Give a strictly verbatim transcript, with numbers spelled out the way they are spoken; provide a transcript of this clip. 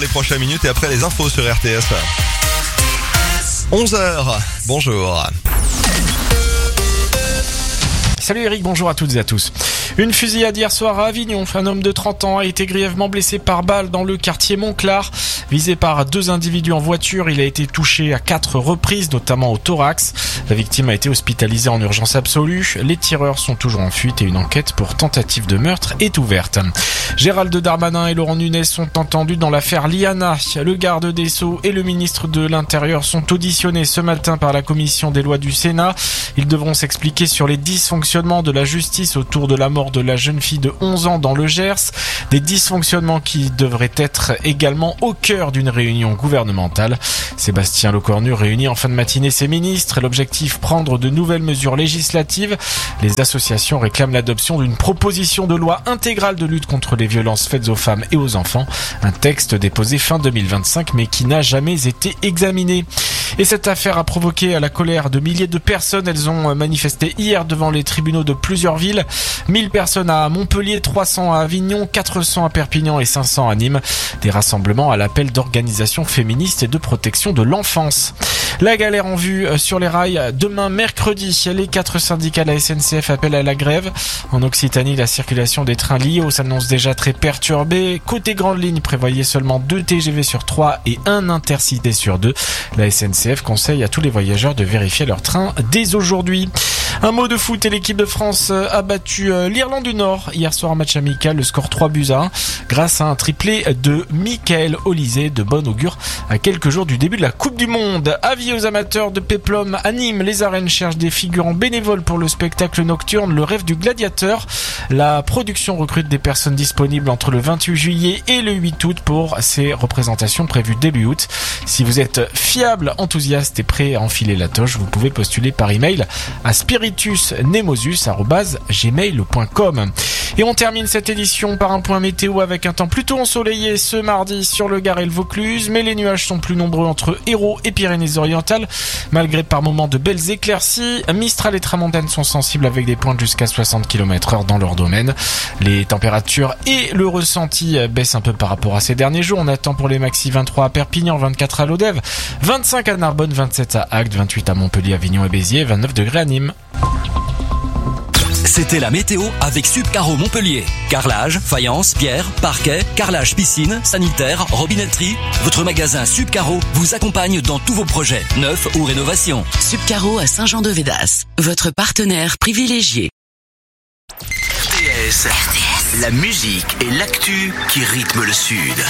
les prochaines minutes et après les infos sur R T S. onze heures, bonjour. Salut Eric, bonjour à toutes et à tous. Une fusillade hier soir à Avignon. Un homme de trente ans a été grièvement blessé par balle dans le quartier Montclar. Visé par deux individus en voiture, il a été touché à quatre reprises, notamment au thorax. La victime a été hospitalisée en urgence absolue. Les tireurs sont toujours en fuite et une enquête pour tentative de meurtre est ouverte. Gérald Darmanin et Laurent Nunez sont entendus dans l'affaire Liana. Le garde des Sceaux et le ministre de l'Intérieur sont auditionnés ce matin par la commission des lois du Sénat. Ils devront s'expliquer sur les dysfonctionnements de la justice autour de la mort de la jeune fille de onze ans dans le Gers. Des dysfonctionnements qui devraient être également au cœur d'une réunion gouvernementale. Sébastien Lecornu réunit en fin de matinée ses ministres. L'objectif, prendre de nouvelles mesures législatives. Les associations réclament l'adoption d'une proposition de loi intégrale de lutte contre les violences faites aux femmes et aux enfants. Un texte déposé fin deux mille vingt-cinq mais qui n'a jamais été examiné. Et cette affaire a provoqué la colère de milliers de personnes. Elles ont manifesté hier devant les tribunaux de plusieurs villes. mille personnes à Montpellier, trois cents à Avignon, quatre cents à Perpignan et cinq cents à Nîmes. Des rassemblements à l'appel d'organisations féministes et de protection de l'enfance. La galère en vue sur les rails demain mercredi. Les quatre syndicats de la S N C F appellent à la grève. En Occitanie, la circulation des trains L I O s'annonce déjà très perturbée. Côté grande ligne, prévoyez seulement deux T G V sur trois et un Intercité sur deux. La S N C F conseille à tous les voyageurs de vérifier leur train dès aujourd'hui. Un mot de foot et l'équipe de France a battu l'Irlande du Nord hier soir en match amical, le score trois buts à un grâce à un triplé de Michael Olysée, de bon augure à quelques jours du début de la Coupe du Monde. Avis aux amateurs de péplum à Nîmes, les arènes cherchent des figurants bénévoles pour le spectacle nocturne Le Rêve du Gladiateur. La production recrute des personnes disponibles entre le vingt-huit juillet et le huit août pour ces représentations prévues début août. Si vous êtes fiable, enthousiaste et prêt à enfiler la toche, vous pouvez postuler par email à spiritusnemosus arobase gmail point com. Et on termine cette édition par un point météo avec un temps plutôt ensoleillé ce mardi sur le Gard et le Vaucluse, mais les nuages sont plus nombreux entre Hérault et Pyrénées-Orientales, malgré par moments de belles éclaircies. Mistral et Tramontane sont sensibles avec des pointes jusqu'à soixante kilomètres heure dans leur domaine. Les températures et le ressenti baissent un peu par rapport à ces derniers jours. On attend pour les maxi vingt-trois à Perpignan, vingt-quatre à Lodève, vingt-cinq à Narbonne, vingt-sept à Agde, vingt-huit à Montpellier, Avignon et Béziers, vingt-neuf degrés à Nîmes. C'était la météo avec Subcaro Montpellier. Carrelage, faïence, pierre, parquet, carrelage piscine, sanitaire, robinetterie. Votre magasin Subcaro vous accompagne dans tous vos projets, neufs ou rénovations. Subcaro à Saint-Jean-de-Védas, votre partenaire privilégié. R T S, la musique et l'actu qui rythment le Sud.